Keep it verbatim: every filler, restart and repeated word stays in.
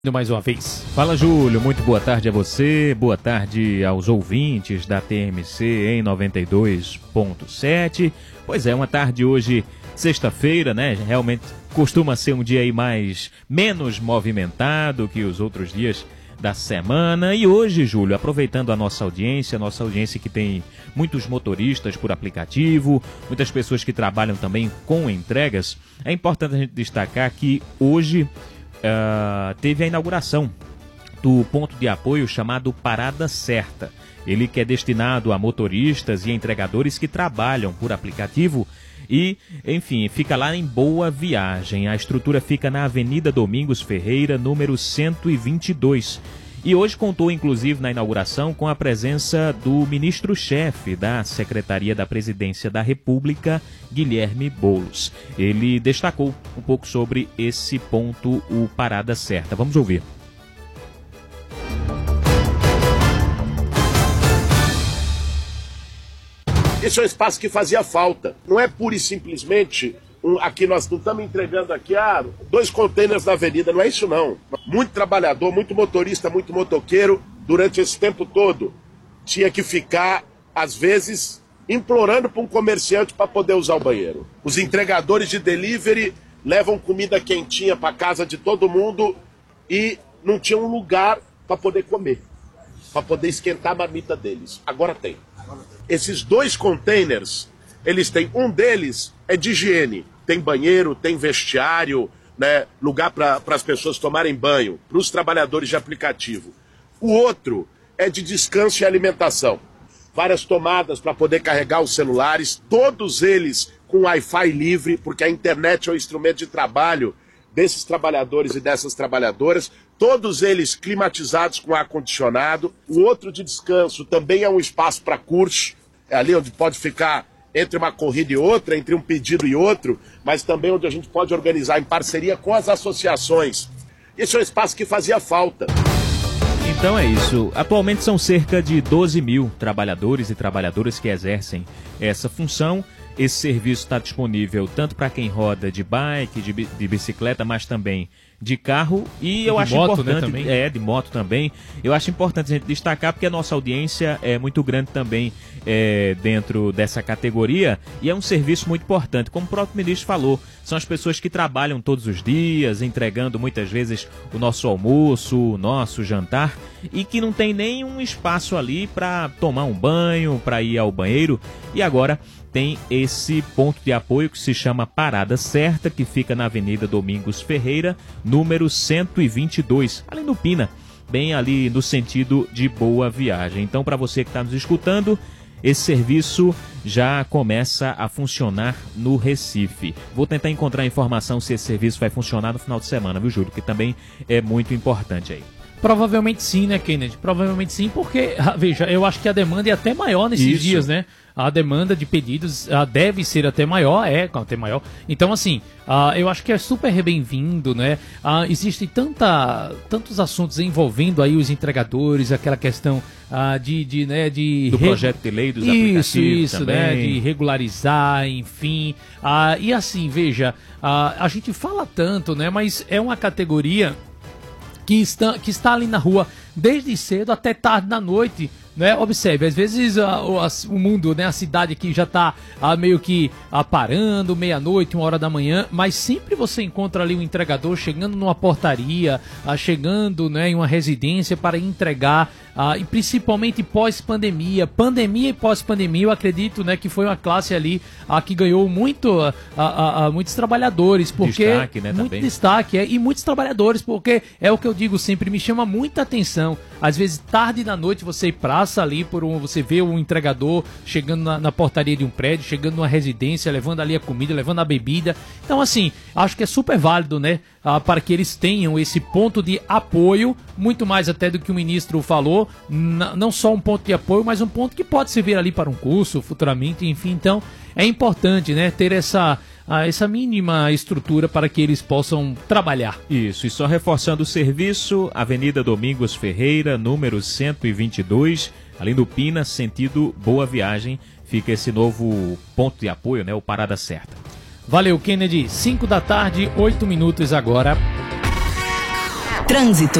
Mais uma vez. Fala, Júlio, muito boa tarde a você, boa tarde aos ouvintes da T M C em noventa e dois ponto sete. Pois é, uma tarde hoje, sexta-feira, né? Realmente costuma ser um dia aí mais, menos movimentado que os outros dias da semana. E hoje, Júlio, aproveitando a nossa audiência, a nossa audiência que tem muitos motoristas por aplicativo, muitas pessoas que trabalham também com entregas, é importante a gente destacar que hoje Uh, teve a inauguração do ponto de apoio chamado Parada Certa. Ele que é destinado a motoristas e entregadores que trabalham por aplicativo e, enfim, fica lá em Boa Viagem. A estrutura fica na Avenida Domingos Ferreira, número cento e vinte e dois. E hoje contou, inclusive, na inauguração com a presença do ministro-chefe da Secretaria da Presidência da República, Guilherme Boulos. Ele destacou um pouco sobre esse ponto, o Parada Certa. Vamos ouvir. Esse é um espaço que fazia falta. Não é pura e simplesmente... Um, aqui nós não estamos entregando aqui ah, dois containers na avenida, não é isso não. Muito trabalhador, muito motorista, muito motoqueiro, durante esse tempo todo, tinha que ficar, às vezes, implorando para um comerciante para poder usar o banheiro. Os entregadores de delivery levam comida quentinha para casa de todo mundo e não tinha um lugar para poder comer, para poder esquentar a marmita deles. Agora tem. Esses dois containers, eles têm, um deles é de higiene. Tem banheiro, tem vestiário, né, lugar para as pessoas tomarem banho, para os trabalhadores de aplicativo. O outro é de descanso e alimentação. Várias tomadas para poder carregar os celulares, todos eles com Wi-Fi livre, porque a internet é o instrumento de trabalho desses trabalhadores e dessas trabalhadoras, todos eles climatizados com ar-condicionado. O outro de descanso também é um espaço para curso, é ali onde pode ficar entre uma corrida e outra, entre um pedido e outro, mas também onde a gente pode organizar em parceria com as associações. Esse é um espaço que fazia falta. Então é isso. Atualmente são cerca de doze mil trabalhadores e trabalhadoras que exercem essa função. Esse serviço está disponível tanto para quem roda de bike, de, de bicicleta, mas também de carro. E eu de acho moto, importante, né, também? é, de moto também. Eu acho importante a gente destacar porque a nossa audiência é muito grande também é, dentro dessa categoria e é um serviço muito importante. Como o próprio ministro falou, são as pessoas que trabalham todos os dias, entregando muitas vezes o nosso almoço, o nosso jantar e que não tem nenhum espaço ali para tomar um banho, para ir ao banheiro. E agora tem esse ponto de apoio que se chama Parada Certa, que fica na Avenida Domingos Ferreira, número cento e vinte e dois, ali no Pina, bem ali no sentido de Boa Viagem. Então, para você que está nos escutando, esse serviço já começa a funcionar no Recife. Vou tentar encontrar informação se esse serviço vai funcionar no final de semana, viu, Júlio? Que também é muito importante aí. Provavelmente sim, né, Kennedy? Provavelmente sim, porque, veja, eu acho que a demanda é até maior nesses Isso. dias, né? A demanda de pedidos uh, deve ser até maior, é até maior. Então, assim, uh, eu acho que é super bem-vindo, né? Uh, existe tanta, tantos assuntos envolvendo aí os entregadores, aquela questão uh, de, de, né, de... Do projeto de lei dos isso, aplicativos isso, também. né? De regularizar, enfim. Uh, e assim, veja, uh, a gente fala tanto, né? Mas é uma categoria que está, que está ali na rua desde cedo até tarde da noite, né? Observe, às vezes a, o, a, o mundo, né, a cidade aqui já está meio que a, parando, meia-noite, uma hora da manhã, mas sempre você encontra ali um entregador chegando numa portaria, a, chegando, né, em uma residência para entregar, a, e principalmente pós-pandemia, pandemia e pós-pandemia, eu acredito, né, que foi uma classe ali a, que ganhou muito, a, a, a, muitos trabalhadores, porque destaque, né, muito também. destaque, é, e muitos trabalhadores, porque é o que eu digo sempre, me chama muita atenção, às vezes tarde da noite você passa ali por um, você vê um entregador chegando na, na portaria de um prédio, chegando numa residência, levando ali a comida, levando a bebida. Então, assim, acho que é super válido, né, ah, para que eles tenham esse ponto de apoio, muito mais até do que o ministro falou, n- não só um ponto de apoio, mas um ponto que pode servir ali para um curso futuramente, enfim. Então, é importante, né, ter essa a essa mínima estrutura para que eles possam trabalhar. Isso, e só reforçando o serviço, Avenida Domingos Ferreira, número cento e vinte e dois, ali no Pina, sentido Boa Viagem, fica esse novo ponto de apoio, né, o Parada Certa. Valeu, Kennedy. cinco da tarde, oito minutos agora. Trânsito.